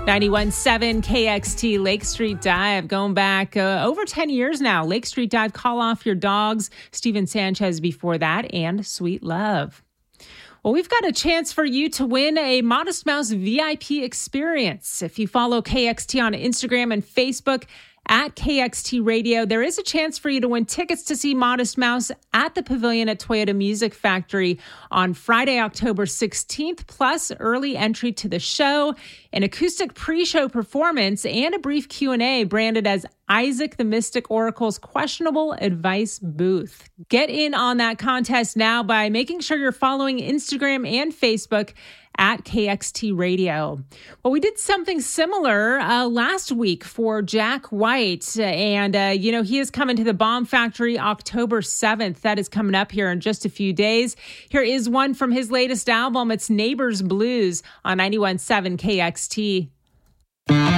91.7 KXT Lake Street Dive, going back over 10 years now. Lake Street Dive, Call Off Your Dogs, Steven Sanchez before that, and Sweet Love. Well, we've got a chance for you to win a Modest Mouse VIP experience. If you follow KXT on Instagram and Facebook at KXT Radio, there is a chance for you to win tickets to see Modest Mouse at the Pavilion at Toyota Music Factory on Friday, October 16th, plus early entry to the show, an acoustic pre-show performance, and a brief Q&A branded as Isaac the Mystic Oracle's Questionable Advice Booth. Get in on that contest now by making sure you're following Instagram and Facebook at KXT Radio. Well, we did something similar last week for Jack White, and he is coming to the Bomb Factory October 7th. That is coming up here in just a few days. Here is one from his latest album. It's Neighbors Blues on 91.7 KXT.